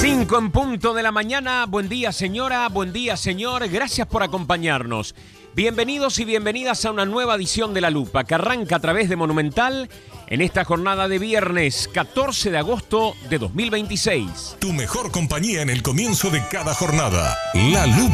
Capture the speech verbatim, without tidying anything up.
Cinco en punto de la mañana. Buen día, señora. Buen día, señor. Gracias por acompañarnos. Bienvenidos y bienvenidas a una nueva edición de La Lupa que arranca a través de Monumental en esta jornada de viernes catorce de agosto de dos mil veintiséis. Tu mejor compañía en el comienzo de cada jornada. La Lupa.